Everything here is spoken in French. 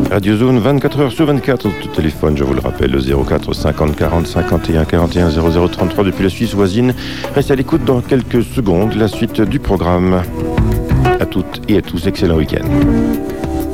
Radio Zone 24 heures sur 24. Au téléphone, je vous le rappelle, le 04 50 40 51 41 00 33 depuis la Suisse voisine. Restez à l'écoute dans quelques secondes. La suite du programme. À toutes et à tous, excellent week-end.